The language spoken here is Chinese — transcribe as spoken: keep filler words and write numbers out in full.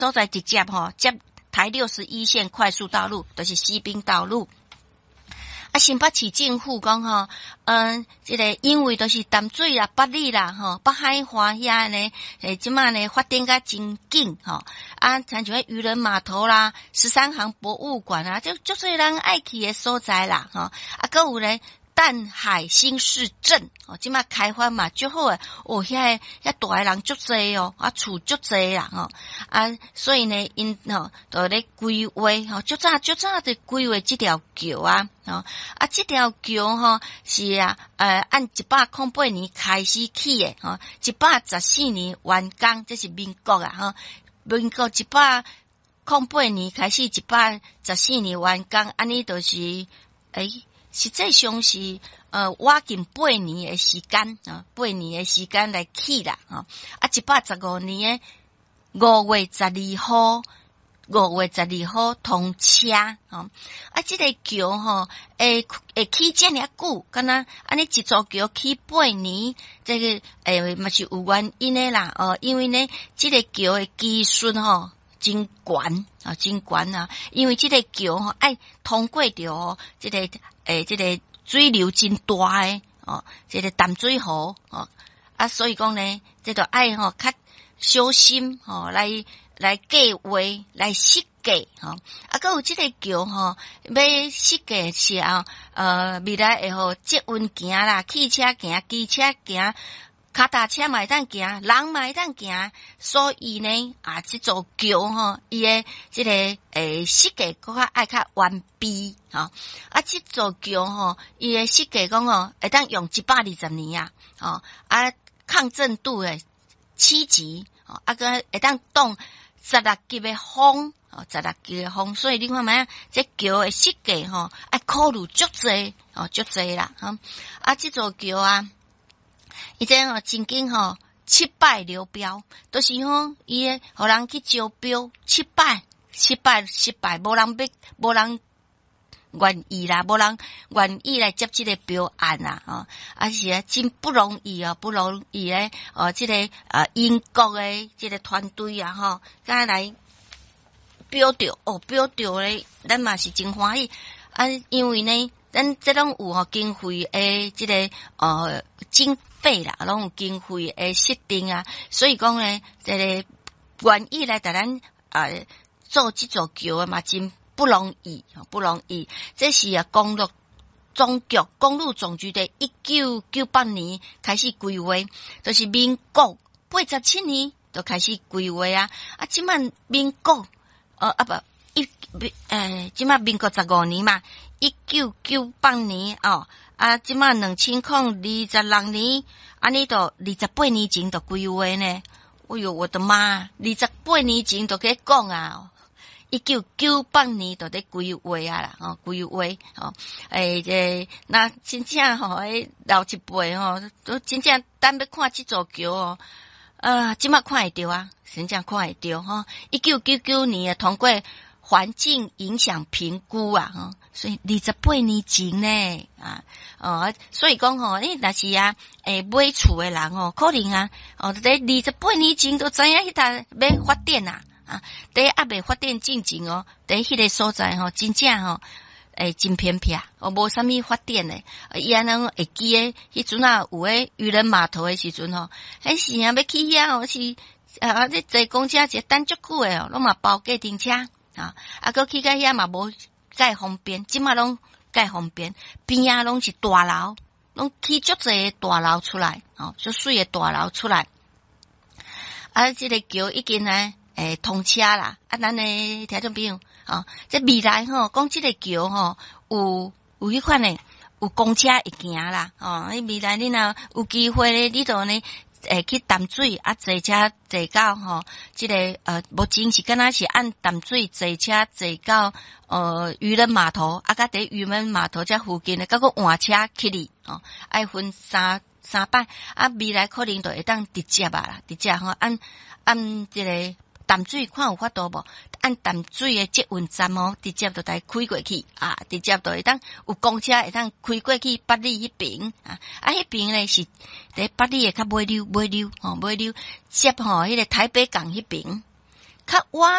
所在直接吼接台六十一线快速道路，就是西滨道路。啊，新北市政府讲吼，嗯，这个因为都是淡水啦、北里啦、吼北海华遐呢，诶，即马呢发展甲真紧吼，啊，像像渔人码头啦、十三行博物馆啊，就就虽人爱去的所在啦，吼，啊，搁有咧。淡海新市镇哦，即马开发嘛足好诶，哦，遐遐大诶人足济哦，啊厝足济啦吼，啊，所以呢，因吼就咧规划吼，足早足早伫规划即条桥啊，吼，啊，即条桥吼是啊，呃，按一百零八年开始起诶，吼，一百十四年完工，这是民国啊，吼，民国一百零八年开始，一百十四年完工，安尼就是诶。欸实际上是呃，挖近八年的时间啊，八年的时间来起啦啊，啊，一百十五年的五月十二号，五月十二号通车啊，啊，这个桥吼，诶，会起这么久，敢若安尼一座桥起八年，这个诶，嘛是有原因的啦，哦，因为呢，这个桥的技术吼。真悬啊，真悬啊！因为这个桥吼爱通过着哦，这个诶，这个水流真大诶哦，这个淡水河哦啊，所以讲呢，这个爱吼较小心吼来来计划来设计吼，啊，搁有这个桥吼要设计时候，呃，未来会互捷运行啦，汽车行，机车行。脚踏车嘛会当行，人嘛会当行，所以呢，啊，这座桥吼，伊诶这个诶设计搁较爱较完备吼，啊，这座桥吼，伊诶设计讲吼，会当用一百二十年啊，吼，啊，抗震度诶七级，吼，啊个会当挡十六级诶风，哦，十六级诶风，所以你看觅这桥诶设计吼，爱考虑足济，哦，足济啦，吼，啊，这座桥啊。伊这吼曾经吼失败流标，都、就是吼伊诶，互人去招标失败，失败失败，无人要，无人愿意啦，无人愿意来接这个标案啦，吼、哦，啊是啊，真不容易啊，不容易诶，哦，这个呃英国诶这个团队啊，吼、哦，甲来标着，哦，标着咧，咱嘛是真欢喜啊，因为呢。咱这拢有吼经费诶，这个呃经费啦，拢有经费诶设定啊，所以讲呢，这个愿意来甲咱呃做这座桥诶嘛，真不容易，不容易。这是啊，公路总局公路总局的一九九八年开始规划，就是民国八十七年就开始规划啊，啊，即满民国呃啊不一诶，即满民国十五年嘛。一九九八年哦，啊，即马两千零二十六年，安尼就二十八年前就规划呢。哎哟，我的妈！二十八年前就给讲啊，一九九八年就在规划啊啦，哦，规划哦，诶，这那真正吼，诶，老一辈吼，都真正等要看这座桥哦，啊，即马看会到啊，真正看会到吼。一九九九年通过环境影响评估啊，吼。所以二十八年前呢，啊，哦，所以讲吼，你若是啊，诶，买厝诶人哦，可能啊，哦，在二十八年前都知影迄搭要发展啊，啊，在还未发展进前哦，在迄个所在吼，真正吼，诶，真偏僻，哦，无啥物发展诶，伊安尼会记诶，迄阵啊有诶渔人码头诶时阵吼，迄时啊要去遐哦是啊，你坐公车一等足久诶哦，拢嘛包计程车啊，啊，搁去到遐嘛无。介方便，即马拢介方便，边啊拢是大楼，拢起足侪大楼出来，哦，足水诶大楼出来。啊，即、这个桥已经呢，诶，通车啦。啊，咱诶听众朋友，哦，即未来吼，讲即个桥吼，有有迄款诶，有公车会行啦，哦，你未来你若有机会咧，你就呢。诶，去淡水啊，坐车坐到吼，即、這個呃，目前是敢若是按淡水坐車坐到呃漁人碼頭，啊，甲伫漁人碼頭遮附近咧，甲個換車去哩，哦，愛分三三擺，啊，未來可能就會當直接啊啦，直接吼，按按即個淡水看有法度無？按淡水诶捷運站哦，直接就來開過去啊，直接就會當有公車會當開過去八里迄邊啊，啊迄邊咧是伫八里誒較尾溜尾溜吼尾溜接吼迄個台北港迄邊， 较晚